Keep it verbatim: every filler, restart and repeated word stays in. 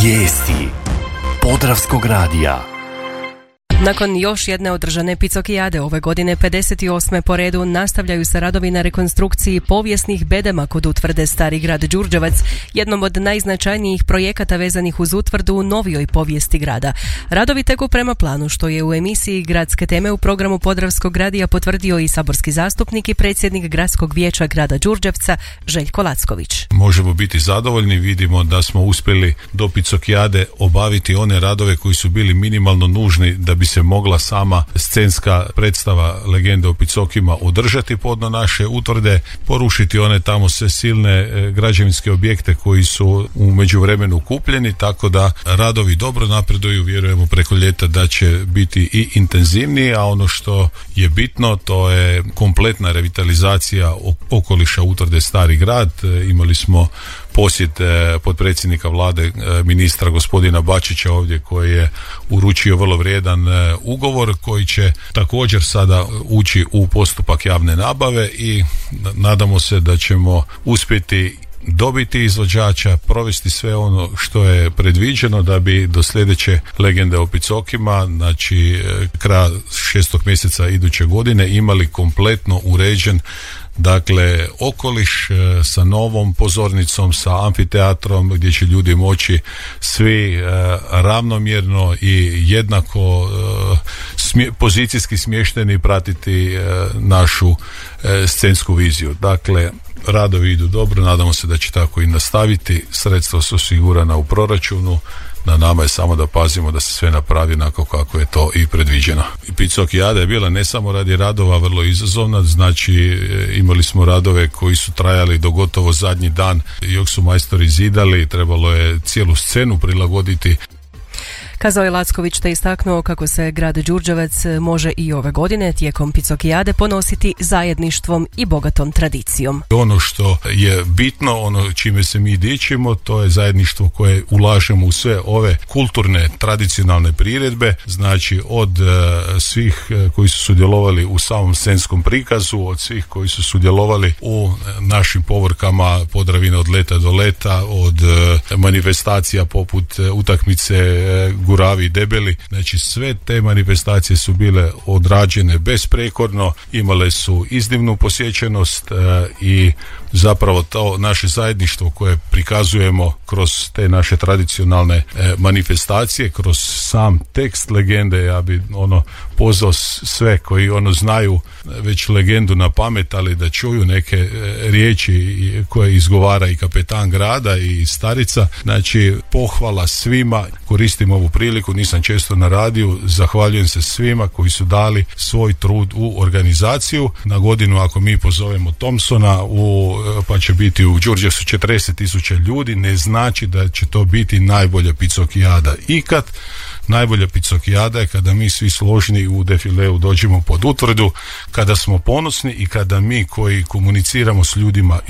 Vijesti Podravskog radija. Nakon još jedne održane Picokijade ove godine, pedeset osme po redu, nastavljaju se radovi na rekonstrukciji povijesnih bedema kod utvrde Stari grad Đurđevac, jednom od najznačajnijih projekata vezanih uz utvrdu u novijoj povijesti grada. Radovi teku prema planu, što je u emisiji Gradske teme u programu Podravskog radija potvrdio i saborski zastupnik i predsjednik Gradskog vijeća grada Đurđevca Željko Lacković. Možemo biti zadovoljni, vidimo da smo uspjeli do Picokijade obaviti one radove koji su bili minimalno nužni da bi se mogla sama scenska predstava Legende o Picokima održati podno naše utvrde, porušiti one tamo sve silne e, građevinske objekte koji su u međuvremenu kupljeni, tako da radovi dobro napreduju, vjerujemo preko ljeta da će biti i intenzivniji, a ono što je bitno to je kompletna revitalizacija okoliša utvrde Stari grad. E, imali smo posjet e, potpredsjednika vlade e, ministra gospodina Bačića ovdje, koji je uručio vrlo vrijedan e, ugovor koji će također sada ući u postupak javne nabave i nadamo se da ćemo uspjeti dobiti izvođača, provesti sve ono što je predviđeno da bi do sljedeće Legende o Picokima, znači kraja šestog mjeseca iduće godine, imali kompletno uređen dakle okoliš sa novom pozornicom, sa amfiteatrom gdje će ljudi moći svi e, ravnomjerno i jednako e, smje, pozicijski smješteni pratiti e, našu e, scensku viziju. Dakle, radovi idu dobro, nadamo se da će tako i nastaviti, sredstva su osigurana u proračunu. Na nama je samo da pazimo da se sve napravi onako kako je to i predviđeno. Picokijada je bila ne samo radi radova vrlo izazovna, znači imali smo radove koji su trajali do gotovo zadnji dan, dok su majstori zidali, trebalo je cijelu scenu prilagoditi. Kazao je Lacković, te istaknuo kako se grad Đurđevac može i ove godine tijekom Picokijade ponositi zajedništvom i bogatom tradicijom. Ono što je bitno, ono čime se mi dičimo, to je zajedništvo koje ulažemo u sve ove kulturne tradicionalne priredbe, znači od uh, svih uh, koji su sudjelovali u samom scenskom prikazu, od svih koji su sudjelovali u uh, našim povorkama Podravine od leta do leta, od uh, manifestacija poput uh, utakmice uh, Guravi i Debeli, znači sve te manifestacije su bile odrađene besprekorno, imale su iznimnu posjećenost e, i zapravo to naše zajedništvo koje prikazujemo kroz te naše tradicionalne e, manifestacije, kroz sam tekst legende, ja bi ono pozvao sve koji ono znaju već legendu na pamet, ali da čuju neke e, riječi koje izgovara i kapetan grada i starica, znači pohvala svima, koristim ovu priliku, nisam često na radiju, zahvaljujem se svima koji su dali svoj trud u organizaciju. Na godinu ako mi pozovemo Thompsona u, pa će biti u Đurđevcu četrdeset tisuća ljudi, ne znači da će to biti najbolja Picokijada ikad. Najbolja Picokijada je kada mi svi složni u defileu dođemo pod utvrdu, kada smo ponosni i kada mi koji komuniciramo s ljudima